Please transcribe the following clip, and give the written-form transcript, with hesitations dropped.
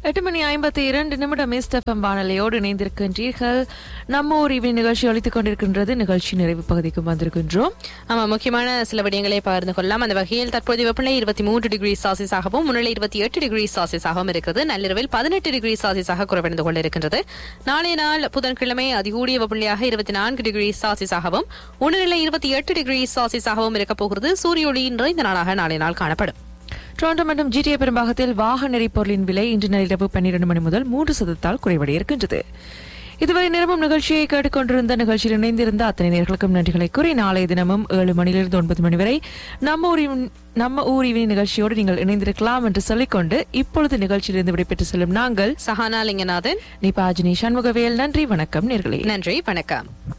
8:52 SFM வானொலியோடு இணைந்திருக்கின்றீர்கள். நம்ம ஊர் இவை நிகழ்ச்சி அளித்துக் கொண்டிருக்கின்றது. நிகழ்ச்சி நிறைவு பகுதிக்கு வந்திருக்கின்றோம். ஆமா, முக்கியமான சில விடயங்களை பகிர்ந்து கொள்ளலாம். அந்த வகையில் தற்போதைய வெப்பநிலை 23 டிகிரி செல்சியஸாகவும் முன்னிலை 28 டிகிரி செல்சியஸாகவும் இருக்கிறது. நள்ளிரவில் 18 டிகிரி செல்சியஸாக குறைவடைந்து கொண்டிருக்கின்றது. நாளைய நாள் புதன்கிழமை அதிகூடிய வெப்பநிலையாக 24 டிகிரி செல்சியஸாகவும் முன்னிலை 28 டிகிரி செல்சியஸாகவும் இருக்கப் போகிறது. சூரிய ஒளி நிறைந்த நாளாக நாளைய நாள் காணப்படும். டொரண்டோ மற்றும் ஜிடிஏ பெரும்பாகத்தில் வாகன எரிபொருளின் விலை இன்று நள்ளிரவு 12 மணி முதல் 3% குறைவடைய இருக்கின்றது. இதுவரை நிரம்பும் நிகழ்ச்சியை கேட்டுக்கொண்டிருந்த நிகழ்ச்சியில் இணைந்திருந்த அத்தனை நேர்களுக்கும் நன்றிகளை கூறி நாளைய தினமும் 7 மணியிலிருந்து 9 மணி வரை நம்ம ஊரிவி நிகழ்ச்சியோடு நீங்கள் இணைந்திருக்கலாம் என்று சொல்லிக்கொண்டு இப்பொழுது நிகழ்ச்சியிலிருந்து விடைபெற்று செல்லும் நாங்கள் சஹானா லிங்கநாதன், நிபாஜினி சண்முகவேல். நன்றி, வணக்கம் நேர்களே. நன்றி, வணக்கம்.